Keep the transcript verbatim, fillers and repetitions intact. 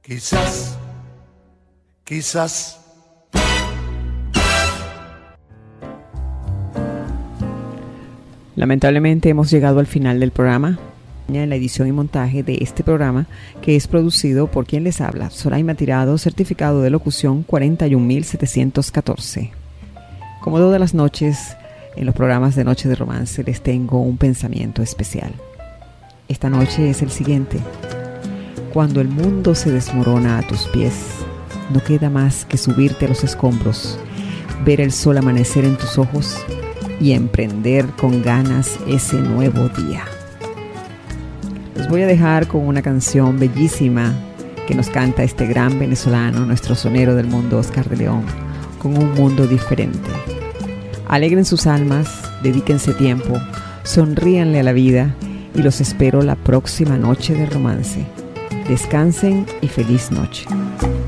Quizás, quizás. Lamentablemente hemos llegado al final del programa, en la edición y montaje de este programa, que es producido por quien les habla, Soraima Tirado, certificado de locución cuarenta y un mil setecientos catorce. Como todas las noches, en los programas de Noche de Romance les tengo un pensamiento especial. Esta noche es el siguiente: cuando el mundo se desmorona a tus pies, no queda más que subirte a los escombros, ver el sol amanecer en tus ojos y emprender con ganas ese nuevo día. Los voy a dejar con una canción bellísima que nos canta este gran venezolano, nuestro sonero del mundo, Oscar de León, con Un Mundo Diferente. Alegren sus almas, dedíquense tiempo, sonríanle a la vida y los espero la próxima noche de romance. Descansen y feliz noche.